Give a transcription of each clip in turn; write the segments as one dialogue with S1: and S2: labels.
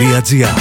S1: Easy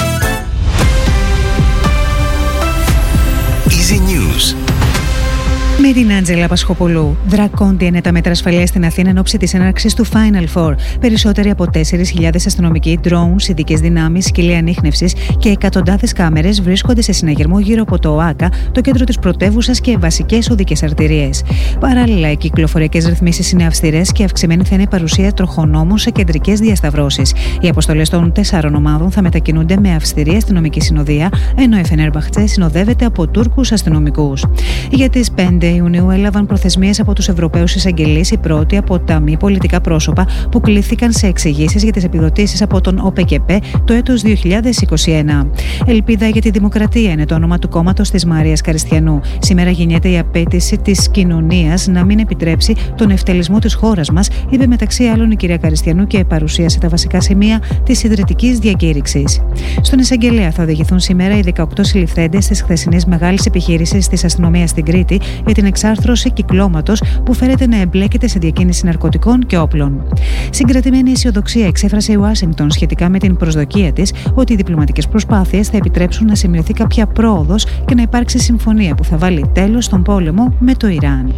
S1: News.
S2: Με την Άντζελα Πασχοπουλού. Δρακόντια τα μέτρα ασφαλείας στην Αθήνα εν ώψη της έναρξης του Final Four. Περισσότεροι από 4.000 αστυνομικοί, drones, ειδικές δυνάμεις, σκυλή ανίχνευσης και εκατοντάδες κάμερες βρίσκονται σε συναγερμό γύρω από το ΟΑΚΑ, το κέντρο της πρωτεύουσας και βασικές οδικές αρτηρίες. Παράλληλα, οι κυκλοφοριακές ρυθμίσεις είναι αυστηρές και αυξημένη θα είναι η παρουσία τροχονόμων σε κεντρικές διασταυρώσεις. Οι αποστολές των 4 ομάδων θα μετακινούνται με αυστηρή αστυνομική συνοδεία, ενώ η Φενέρμπαχτσε συνοδεύεται από Τούρκους αστυνομικούς. Για τις 5 Ιουνίου έλαβαν προθεσμίες από τους Ευρωπαίους εισαγγελείς, οι πρώτοι από τα μη πολιτικά πρόσωπα που κλήθηκαν σε εξηγήσεις για τις επιδοτήσεις από τον ΟΠΕΚΕΠΕ το έτος 2021. Ελπίδα για τη Δημοκρατία είναι το όνομα του κόμματος της Μαρίας Καριστιανού. Σήμερα γεννιέται η απέτηση της κοινωνίας να μην επιτρέψει τον ευτελισμό της χώρας μας, είπε μεταξύ άλλων η κυρία Καριστιανού και παρουσίασε τα βασικά σημεία της ιδρυτικής διακήρυξης. Στον εισαγγελέα θα οδηγηθούν σήμερα οι 18 συλληφθέντες της χθεσινής μεγάλης επιχείρησης της αστυνομίας στην Κρήτη για την εξάρθρωση κυκλώματος που φέρεται να εμπλέκεται σε διακίνηση ναρκωτικών και όπλων. Συγκρατημένη αισιοδοξία εξέφρασε η Ουάσιγκτον σχετικά με την προσδοκία της ότι οι διπλωματικές προσπάθειες θα επιτρέψουν να σημειωθεί κάποια πρόοδος και να υπάρξει συμφωνία που θα βάλει τέλος στον πόλεμο με το Ιράν.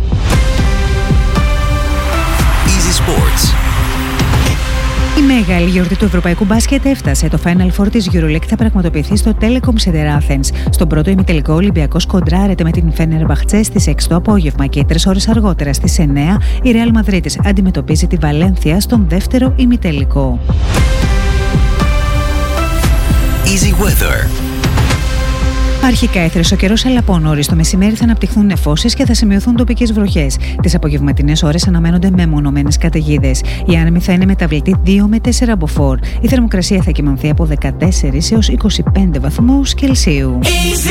S1: Easy Sports.
S2: Η μεγάλη γιορτή του ευρωπαϊκού μπάσκετ έφτασε. Το Final Four της EuroLeague θα πραγματοποιηθεί στο Telecom Center Athens. Στον πρώτο ημιτελικό, ο Ολυμπιακός κοντράρεται με την Φενέρμπαχτσε στις 6 το απόγευμα και 3 ώρες αργότερα στις 9 η Ρεάλ Μαδρίτης αντιμετωπίζει τη Βαλένθια στον δεύτερο ημιτελικό.
S1: Easy Weather.
S2: Αρχικά έθρεσε ο καιρός, αλλά από νωρίς το μεσημέρι θα αναπτυχθούν νεφώσεις και θα σημειωθούν τοπικές βροχές. Τις απογευματινές ώρες αναμένονται μεμονωμένες καταιγίδες. Η άνεμη θα είναι μεταβλητή 2 με 4 μποφόρ. Η θερμοκρασία θα κυμανθεί από 14 έως 25 βαθμούς Κελσίου.